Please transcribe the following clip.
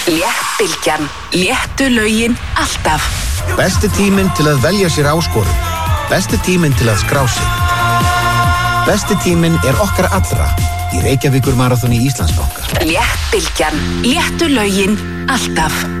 Léttbylgjan. Léttu lögin alltaf. Besti tíminn til að velja sér áskorun. Besti tíminn til að skrá sig. Besti tíminn okkar allra í Reykjavíkur maraþoni Íslandsbanka. Léttbylgjan. Léttu lögin alltaf.